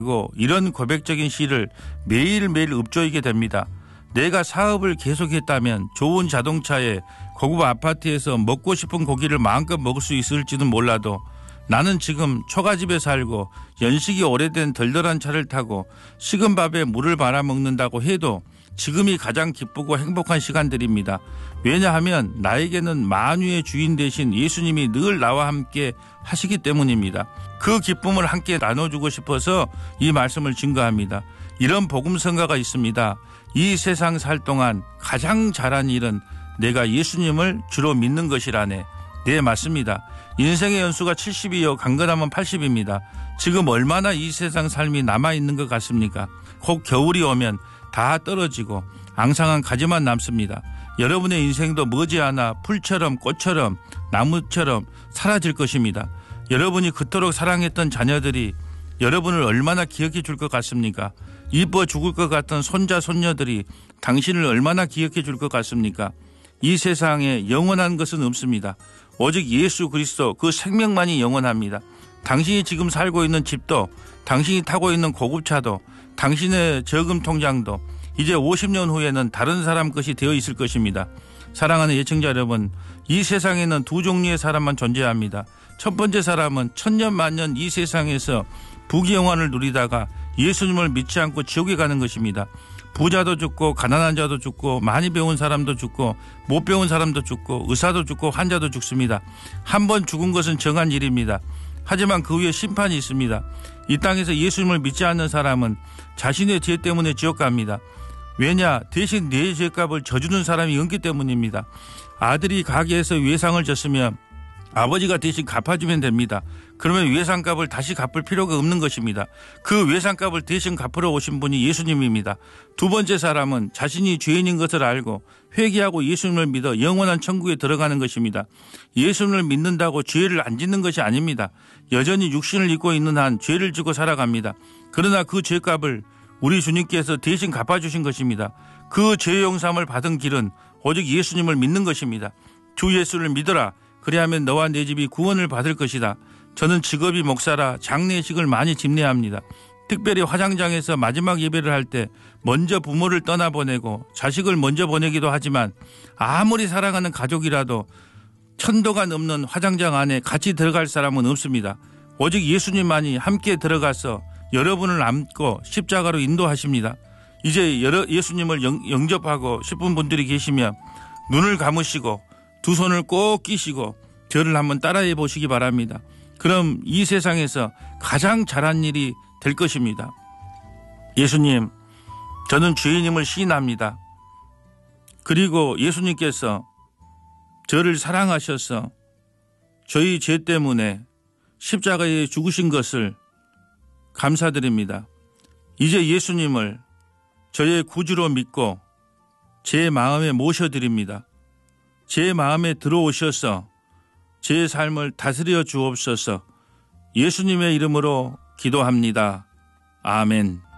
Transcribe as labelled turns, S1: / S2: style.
S1: 이런 고백적인 시를 매일매일 읊조이게 됩니다. 내가 사업을 계속했다면 좋은 자동차에 고급 아파트에서 먹고 싶은 고기를 마음껏 먹을 수 있을지는 몰라도 나는 지금 초가집에 살고 연식이 오래된 덜덜한 차를 타고 식은 밥에 물을 말아 먹는다고 해도 지금이 가장 기쁘고 행복한 시간들입니다. 왜냐하면 나에게는 만유의 주인 되신 예수님이 늘 나와 함께 하시기 때문입니다. 그 기쁨을 함께 나눠주고 싶어서 이 말씀을 증거합니다. 이런 복음성가가 있습니다. 이 세상 살 동안 가장 잘한 일은 내가 예수님을 주로 믿는 것이라네. 네, 맞습니다. 인생의 연수가 70이요 강건하면 80입니다. 지금 얼마나 이 세상 삶이 남아있는 것 같습니까? 곧 겨울이 오면 다 떨어지고 앙상한 가지만 남습니다. 여러분의 인생도 머지않아 풀처럼 꽃처럼 나무처럼 사라질 것입니다. 여러분이 그토록 사랑했던 자녀들이 여러분을 얼마나 기억해 줄 것 같습니까? 이뻐 죽을 것 같던 손자 손녀들이 당신을 얼마나 기억해 줄 것 같습니까? 이 세상에 영원한 것은 없습니다. 오직 예수 그리스도 그 생명만이 영원합니다. 당신이 지금 살고 있는 집도, 당신이 타고 있는 고급차도, 당신의 저금 통장도 이제 50년 후에는 다른 사람 것이 되어 있을 것입니다. 사랑하는 예청자 여러분, 이 세상에는 두 종류의 사람만 존재합니다. 첫 번째 사람은 천년 만년 이 세상에서 부귀영화를 누리다가 예수님을 믿지 않고 지옥에 가는 것입니다. 부자도 죽고 가난한 자도 죽고 많이 배운 사람도 죽고 못 배운 사람도 죽고 의사도 죽고 환자도 죽습니다. 한 번 죽은 것은 정한 일입니다. 하지만 그 위에 심판이 있습니다. 이 땅에서 예수님을 믿지 않는 사람은 자신의 죄 때문에 지옥 갑니다. 왜냐? 대신 내 죄값을 져주는 사람이 없기 때문입니다. 아들이 가게에서 외상을 졌으면 아버지가 대신 갚아주면 됩니다. 그러면 외상값을 다시 갚을 필요가 없는 것입니다. 그 외상값을 대신 갚으러 오신 분이 예수님입니다. 두 번째 사람은 자신이 죄인인 것을 알고 회개하고 예수님을 믿어 영원한 천국에 들어가는 것입니다. 예수님을 믿는다고 죄를 안 짓는 것이 아닙니다. 여전히 육신을 입고 있는 한 죄를 지고 살아갑니다. 그러나 그 죄값을 우리 주님께서 대신 갚아주신 것입니다. 그 죄 용서함을 받은 길은 오직 예수님을 믿는 것입니다. 주 예수를 믿어라. 그리하면 너와 내 집이 구원을 받을 것이다. 저는 직업이 목사라 장례식을 많이 집례합니다. 특별히 화장장에서 마지막 예배를 할 때 먼저 부모를 떠나보내고 자식을 먼저 보내기도 하지만 아무리 사랑하는 가족이라도 천도가 넘는 화장장 안에 같이 들어갈 사람은 없습니다. 오직 예수님만이 함께 들어가서 여러분을 안고 십자가로 인도하십니다. 이제 예수님을 영접하고 싶은 분들이 계시면 눈을 감으시고 두 손을 꼭 끼시고 저를 한번 따라해 보시기 바랍니다. 그럼 이 세상에서 가장 잘한 일이 될 것입니다. 예수님, 저는 죄인임을 시인합니다. 그리고 예수님께서 저를 사랑하셔서 저희 죄 때문에 십자가에 죽으신 것을 감사드립니다. 이제 예수님을 저의 구주로 믿고 제 마음에 모셔드립니다. 제 마음에 들어오셔서 제 삶을 다스려 주옵소서. 예수님의 이름으로 기도합니다. 아멘.